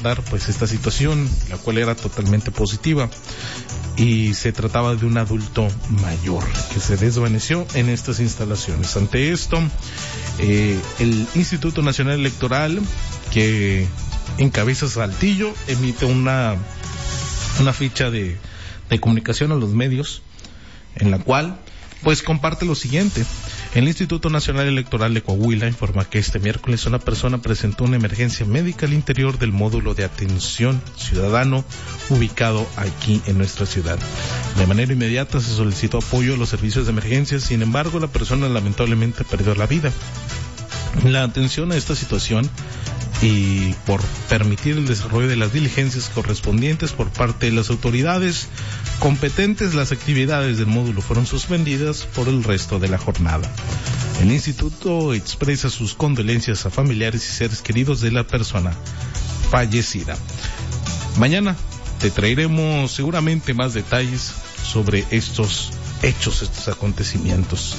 abordar pues esta situación, la cual era totalmente positiva, y se trataba de un adulto mayor que se desvaneció en estas instalaciones. Ante esto, el Instituto Nacional Electoral, que encabeza Saltillo, emite una ficha de comunicación a los medios, en la cual pues comparte lo siguiente. El Instituto Nacional Electoral de Coahuila informa que este miércoles una persona presentó una emergencia médica al interior del módulo de atención ciudadano ubicado aquí en nuestra ciudad. De manera inmediata se solicitó apoyo a los servicios de emergencia, sin embargo la persona lamentablemente perdió la vida. La atención a esta situación y por permitir el desarrollo de las diligencias correspondientes por parte de las autoridades competentes, las actividades del módulo fueron suspendidas por el resto de la jornada. El instituto expresa sus condolencias a familiares y seres queridos de la persona fallecida. Mañana te traeremos seguramente más detalles sobre estos hechos, estos acontecimientos.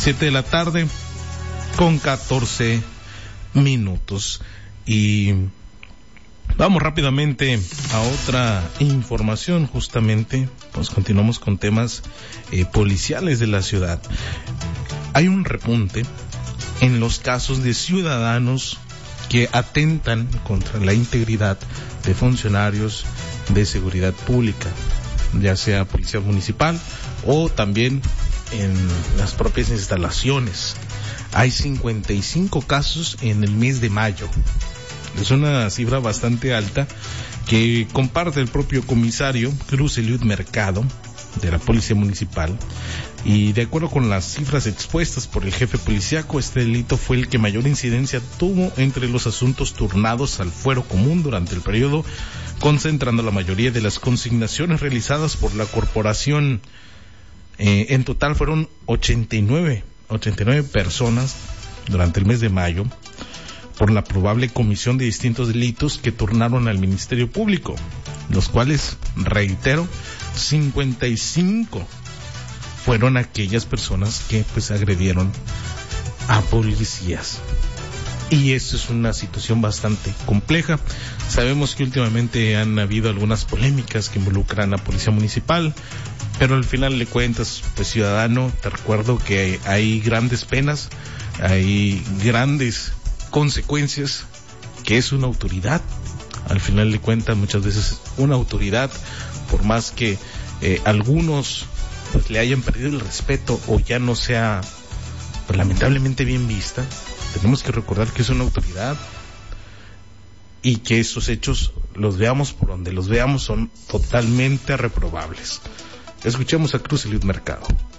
7:14 p.m. Y vamos rápidamente a otra información. Justamente pues continuamos con temas policiales de la ciudad. Hay un repunte en los casos de ciudadanos que atentan contra la integridad de funcionarios de seguridad pública, ya sea policía municipal o también en las propias instalaciones. Hay 55 casos en el mes de mayo. Es una cifra bastante alta que comparte el propio comisario Cruz Eliud Mercado de la Policía Municipal, y de acuerdo con las cifras expuestas por el jefe policíaco, este delito fue el que mayor incidencia tuvo entre los asuntos turnados al fuero común durante el periodo, concentrando la mayoría de las consignaciones realizadas por la corporación. En total fueron 89 personas durante el mes de mayo por la probable comisión de distintos delitos que turnaron al Ministerio Público, los cuales, reitero, 55 fueron aquellas personas que pues agredieron a policías. Y esto es una situación bastante compleja. Sabemos que últimamente han habido algunas polémicas que involucran a Policía Municipal, pero al final de cuentas, pues ciudadano, te recuerdo que hay grandes penas, hay grandes consecuencias, que es una autoridad. Al final de cuentas, muchas veces una autoridad, por más que algunos pues le hayan perdido el respeto o ya no sea pues lamentablemente bien vista, tenemos que recordar que es una autoridad y que esos hechos, los veamos por donde los veamos, son totalmente reprobables. Escuchemos a Cruz Eliud Mercado.